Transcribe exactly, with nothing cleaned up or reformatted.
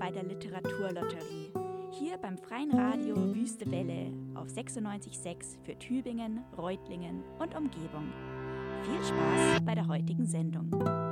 bei der Literaturlotterie. Hier beim Freien Radio Wüste Welle auf sechsundneunzig Komma sechs für Tübingen, Reutlingen und Umgebung. Viel Spaß bei der heutigen Sendung.